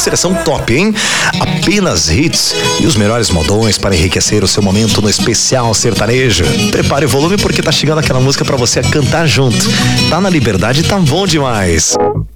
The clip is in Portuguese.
seleção top, hein? Apenas hits e os melhores modões para enriquecer o seu momento no especial sertanejo. Prepare o volume porque tá chegando aquela música pra você cantar junto. Tá na liberdade, tá bom demais.